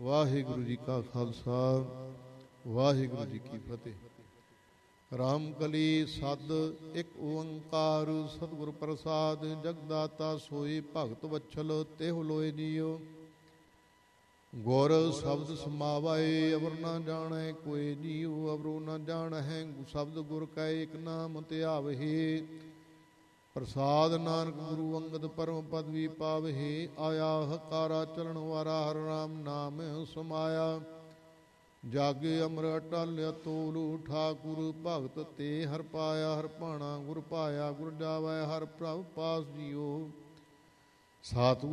ਵਾਹਿਗੁਰੂ ਜੀ ਕਾ ਖਾਲਸਾ ਵਾਹਿਗੁਰੂ ਜੀ ਕੀ ਫਤਿਹ। ਰਾਮ ਕਲੀ ਸਦ ਇੱਕ ਓੰਕਾਰ ਸਤਿਗੁਰ ਪ੍ਰਸਾਦ। ਜਗਦਾਤਾ ਸੋਈ ਭਗਤ ਵਛਲ ਤਿਹੁ ਲੋਇ ਜੀਉ। ਗੁਰ ਸ਼ਬਦ ਸਮਾਵੈ ਅਵਰ ਨਾ ਜਾਣੈ ਕੋਈ ਜੀਉ। ਅਵਰੁ ਨਾ ਜਾਣਹਿ ਸ਼ਬਦ ਗੁਰ ਕੈ ਇਕ ਨਾਮ ਧਿਆਵਹਿ। ਪ੍ਰਸਾਦ ਨਾਨਕ ਗੁਰੂ ਅੰਗਦ ਪਰਮ ਪਦਵੀ ਪਾਵਹਿ। ਆਇਆ ਹਕਾਰਾ ਚਲਣ ਵਾਰਾ ਹਰਿ ਰਾਮ ਨਾਮ ਸਮਾਇਆ। ਜਾਗੇ ਅਮਰ ਅਟਲ ਅਤੁਲ ਠਾਕੁਰ ਭਗਤ ਤੇ ਹਰਿ ਪਾਇਆ। ਹਰਿ ਭਾਣਾ ਗੁਰ ਪਾਇਆ ਗੁਰ ਜਾਵੈ ਹਰਿ ਪ੍ਰਭ ਪਾਸ ਜੀਓ। ਸਤਿਗੁਰ